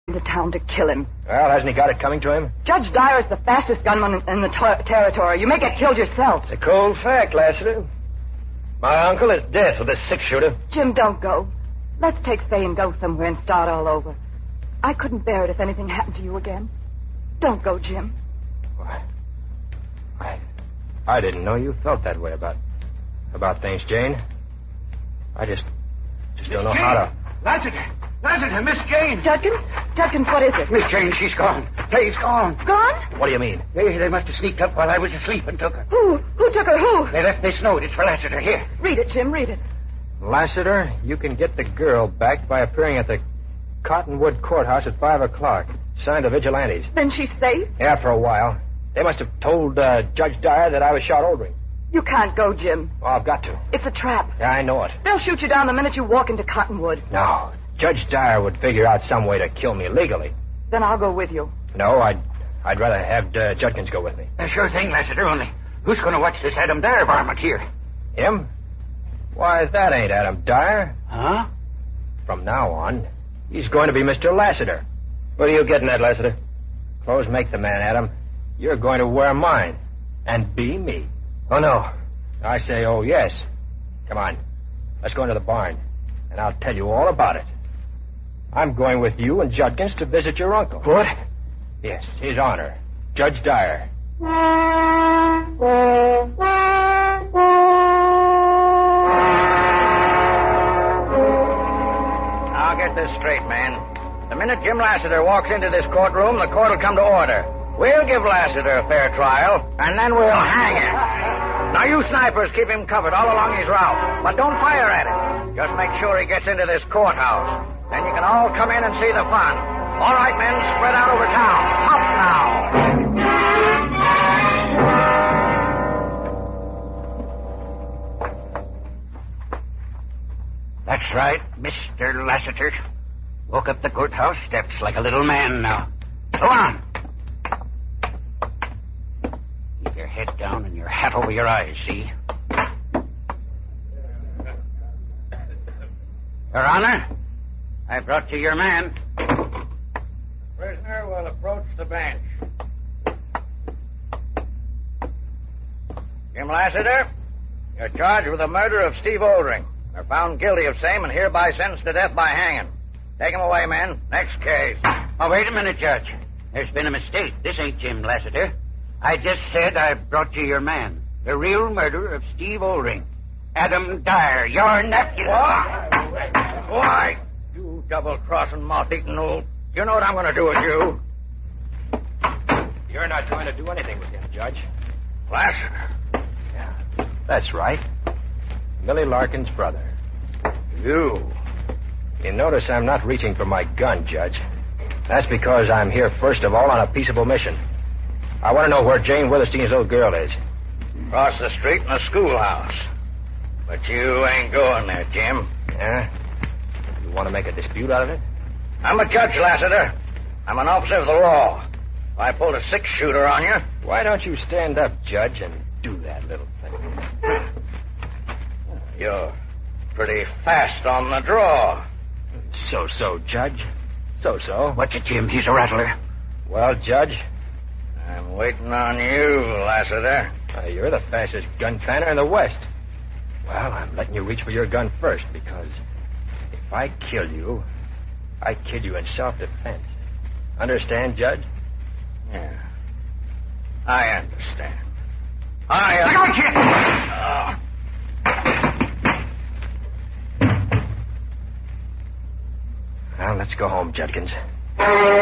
into town to kill him. Well, hasn't he got it coming to him? Judge Dyer's the fastest gunman in the territory. You may get killed yourself. It's a cold fact, Lassiter. My uncle is dead with a six-shooter. Jim, don't go. Let's take Faye and go somewhere and start all over. I couldn't bear it if anything happened to you again. Don't go, Jim. Why? I didn't know you felt that way about things, Jane. I just don't know how to... Lassiter, Miss Jane. Judkins, what is it? Miss Jane, she's gone. Faye's gone. Gone? What do you mean? They must have sneaked up while I was asleep and took her. Who took her? Who? They left this note. It's for Lassiter. Here. Read it, Jim, read it. Lassiter, you can get the girl back by appearing at the Cottonwood Courthouse at 5 o'clock. Signed the vigilantes. Then she's safe? Yeah, for a while. They must have told Judge Dyer that I was shot Oldring. You can't go, Jim. Oh, I've got to. It's a trap. Yeah, I know it. They'll shoot you down the minute you walk into Cottonwood. No. Judge Dyer would figure out some way to kill me legally. Then I'll go with you. No, I'd rather have Judkins go with me. Sure thing, Lassiter, only who's going to watch this Adam Dyer varmint here? Him? Why, that ain't Adam Dyer. Huh? From now on, he's going to be Mr. Lassiter. What are you getting at, Lassiter? Clothes make the man, Adam. You're going to wear mine. And be me. Oh, no. I say, oh, yes. Come on. Let's go into the barn. And I'll tell you all about it. I'm going with you and Judkins to visit your uncle. What? Yes, His Honor, Judge Dyer. I'll get this straight, man. The minute Jim Lassiter walks into this courtroom, the court will come to order. We'll give Lassiter a fair trial, and then we'll hang him. Now, you snipers keep him covered all along his route, but don't fire at him. Just make sure he gets into this courthouse. Then you can all come in and see the fun. All right, men, spread out over town. Up now. That's right, Mr. Lassiter. Walk up the courthouse steps like a little man now. Go on. Keep your head down and your hat over your eyes, see? Your Honor, I brought you your man. Prisoner will approach the bench. Jim Lassiter, you're charged with the murder of Steve Oldring. You're found guilty of same and hereby sentenced to death by hanging. Take him away, men. Next case. Oh, wait a minute, Judge. There's been a mistake. This ain't Jim Lassiter. I just said I brought you your man. The real murderer of Steve Oldring. Adam Dyer, your nephew. Why, you double-crossing, moth-eating old... You know what I'm going to do with you? You're not going to do anything with him, Judge. Lassiter. Yeah, that's right. Millie Larkin's brother. You. You notice I'm not reaching for my gun, Judge. That's because I'm here, first of all, on a peaceable mission. I want to know where Jane Witherstein's little girl is. Across the street in the schoolhouse. But you ain't going there, Jim. Yeah? You want to make a dispute out of it? I'm a judge, Lassiter. I'm an officer of the law. If I pulled a six-shooter on you... Why don't you stand up, Judge, and do that little thing? You're pretty fast on the draw. So, Judge. So. Watch it, Jim. He's a rattler. Well, Judge? I'm waiting on you, Lassiter. You're the fastest gun fanner in the West. Well, I'm letting you reach for your gun first, because if I kill you, I kill you in self-defense. Understand, Judge? Yeah. I understand. I got Well, let's go home, Judkins.